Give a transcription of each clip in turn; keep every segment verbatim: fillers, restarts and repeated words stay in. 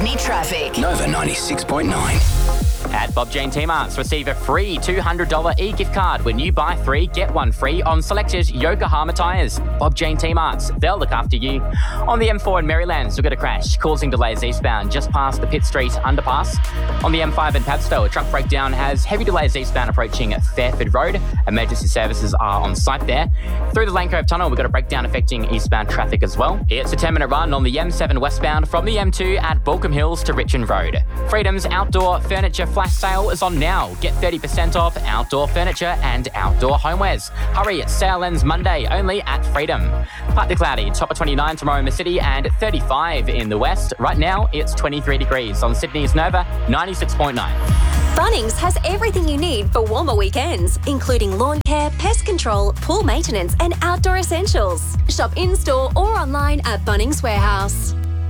Sydney traffic. Nova ninety-six point nine. At Bob Jane T-Marts, receive a free two hundred dollars e-gift card when you buy three, get one free on selected Yokohama tyres. Bob Jane T-Marts, they'll look after you. On the M four in Marylands, we've got a crash causing delays eastbound just past the Pitt Street underpass. On the M five in Padstow, a truck breakdown has heavy delays eastbound approaching Fairford Road. Emergency services are on site there. Through the Lane Cove Tunnel, we've got a breakdown affecting eastbound traffic as well. It's a ten-minute run on the M seven westbound from the M two at Balcombe Hills to Richmond Road. Freedom's outdoor furniture flash sale is on now. Get thirty percent off outdoor furniture and outdoor homewares. Hurry, sale ends Monday only at Freedom. Partly cloudy, top of twenty-nine tomorrow in the city and thirty-five in the west. Right now, it's twenty-three degrees on Sydney's Nova ninety-six point nine. Bunnings has everything you need for warmer weekends, including lawn care, pest control, pool maintenance and outdoor essentials. Shop in-store or online at Bunnings Warehouse.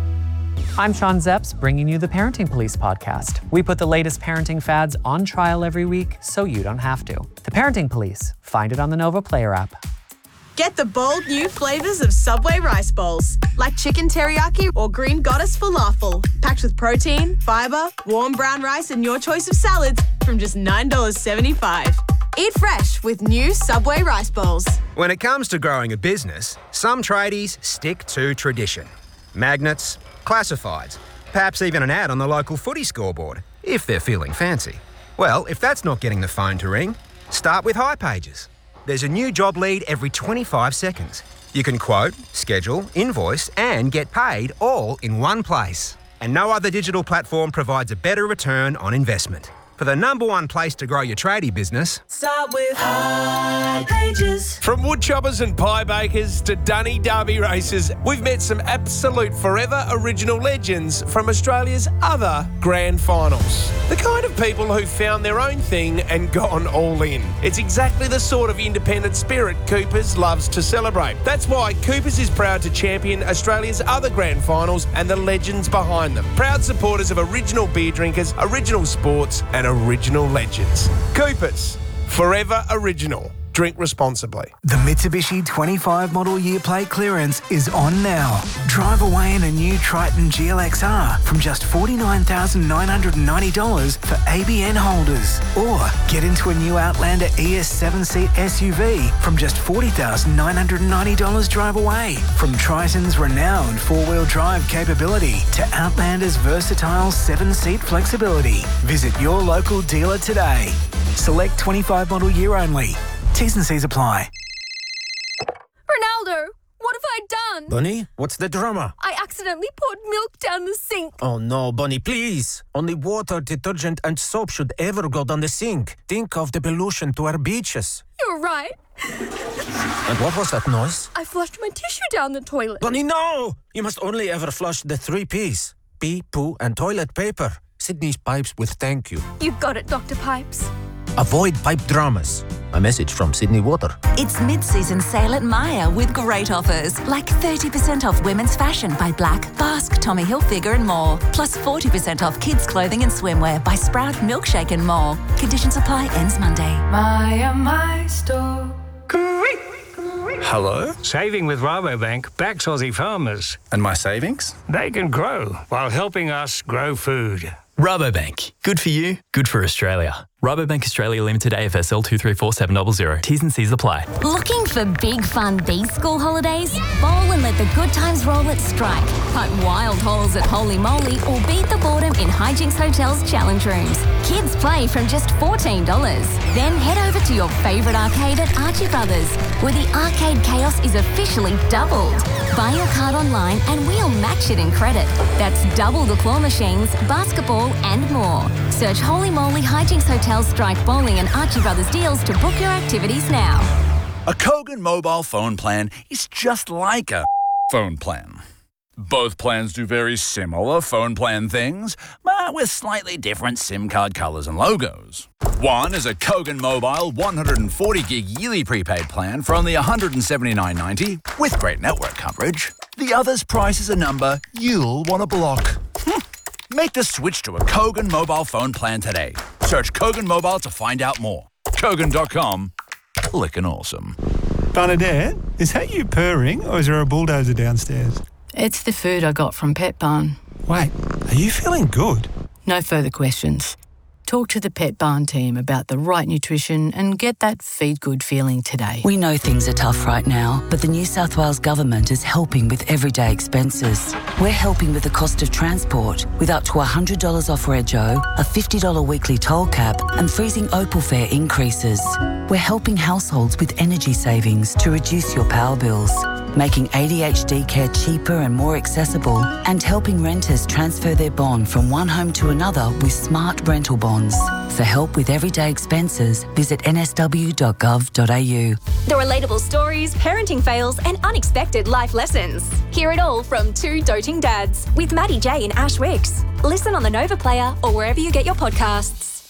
I'm Sean Zepps, bringing you the Parenting Police podcast. We put the latest parenting fads on trial every week so you don't have to. The Parenting Police. Find it on the Nova Player app. Get the bold new flavours of Subway rice bowls, like chicken teriyaki or green goddess falafel, packed with protein, fibre, warm brown rice and your choice of salads from just nine dollars seventy-five. Eat fresh with new Subway rice bowls. When it comes to growing a business, some tradies stick to tradition. Magnets, classifieds, perhaps even an ad on the local footy scoreboard, if they're feeling fancy. Well, if that's not getting the phone to ring, start with hipages. There's a new job lead every twenty-five seconds. You can quote, schedule, invoice, and get paid all in one place. And no other digital platform provides a better return on investment. For the number one place to grow your tradie business, start with hipages. From woodchoppers and pie bakers to Dunny Derby racers, we've met some absolute forever original legends from Australia's other grand finals. The kind of people who found their own thing and gone all in. It's exactly the sort of independent spirit Coopers loves to celebrate. That's why Coopers is proud to champion Australia's other grand finals and the legends behind them. Proud supporters of original beer drinkers, original sports and original legends. Coopers, forever original. Drink responsibly. The Mitsubishi twenty-five model year plate clearance is on now. Drive away in a new Triton G L X R from just forty-nine thousand nine hundred ninety dollars for A B N holders. Or get into a new Outlander E S seven-seat S U V from just forty thousand nine hundred ninety dollars drive away. From Triton's renowned four-wheel drive capability to Outlander's versatile seven-seat flexibility. Visit your local dealer today. Select twenty-five model year only. T's and C's apply. Ronaldo, what have I done? Bunny, what's the drama? I accidentally poured milk down the sink. Oh no, Bunny, please. Only water, detergent and soap should ever go down the sink. Think of the pollution to our beaches. You're right. And what was that noise? I flushed my tissue down the toilet. Bunny, no! You must only ever flush the three P's. Pee, poo and toilet paper. Sydney's Pipes with thank you. You got it, Doctor Pipes. Avoid pipe dramas. A message from Sydney Water. It's mid-season sale at Myer with great offers, like thirty percent off women's fashion by Black, Basque, Tommy Hilfiger and more. Plus forty percent off kids' clothing and swimwear by Sprout, Milkshake and more. Conditions apply, ends Monday. Myer, my store. Hello? Saving with Rabobank backs Aussie farmers. And my savings? They can grow while helping us grow food. Rabobank. Good for you, good for Australia. Rabobank Australia Limited A F S L two three four seven zero zero. T's and C's apply. Looking for big fun these school holidays? Bowl and let the good times roll at Strike. Putt wild holes at Holy Moly or beat the boredom in Hijinks Hotel's challenge rooms. Kids play from just fourteen dollars. Then head over to your favourite arcade at Archie Brothers, where the arcade chaos is officially doubled. Buy your card online and we'll match it in credit. That's double the claw machines, basketball and more. Search Holy Moly Hijinks Hotel Strike Bowling and Archie Brothers deals to book your activities now. A Kogan mobile phone plan is just like a phone plan. Both plans do very similar phone plan things, but with slightly different SIM card colours and logos. One is a Kogan Mobile one hundred forty gig yearly prepaid plan for only one hundred seventy-nine dollars ninety with great network coverage. The other's price is a number you'll want to block. Make the switch to a Kogan mobile phone plan today. Search Kogan Mobile to find out more. Kogan dot com. Lickin' awesome. Bernadette, is that you purring or is there a bulldozer downstairs? It's the food I got from Pet Barn. Wait, are Are you feeling good? No further questions. Talk to the Pet Barn team about the right nutrition and get that feed good feeling today. We know things are tough right now, but the New South Wales Government is helping with everyday expenses. We're helping with the cost of transport, with up to one hundred dollars off Rego, a fifty dollars weekly toll cap, and freezing Opal fare increases. We're helping households with energy savings to reduce your power bills, making A D H D care cheaper and more accessible, and helping renters transfer their bond from one home to another with smart rental bonds. For help with everyday expenses, visit n s w dot gov dot a u. The relatable stories, parenting fails, and unexpected life lessons. Hear it all from Two Doting Dads with Maddie J and Ash Wicks. Listen on the Nova Player or wherever you get your podcasts.